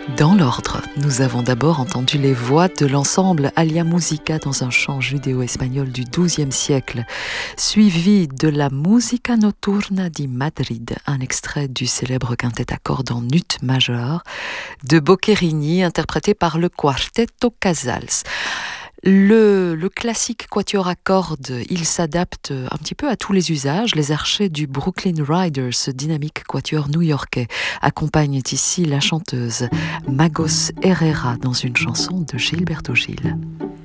Dans l'ordre, nous avons d'abord entendu les voix de l'ensemble Alia Musica dans un chant judéo-espagnol du XIIe siècle, suivi de la Musica Notturna di Madrid, un extrait du célèbre quintet à cordes en ut majeur de Boccherini, interprété par le Quartetto Casals. Le classique quatuor à cordes, il s'adapte un petit peu à tous les usages. Les archers du Brooklyn Riders, ce dynamique quatuor new-yorkais, accompagnent ici la chanteuse Magos Herrera dans une chanson de Gilberto Gil.